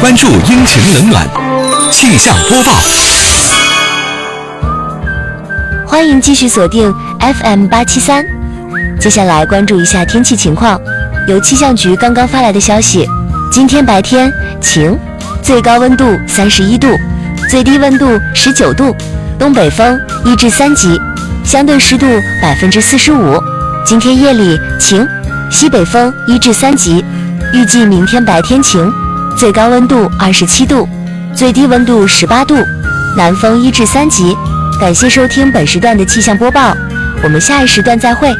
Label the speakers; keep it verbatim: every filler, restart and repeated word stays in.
Speaker 1: 关注阴晴冷暖气象播报。
Speaker 2: 欢迎继续锁定 F M 八七三。接下来关注一下天气情况。由气象局刚刚发来的消息，今天白天晴，最高温度三十一度，最低温度十九度，东北风一至三级，相对湿度百分之四十五。今天夜里晴，西北风一至三级。预计明天白天晴，最高温度二十七度，最低温度十八度，南风一至三级。感谢收听本时段的气象播报，我们下一时段再会。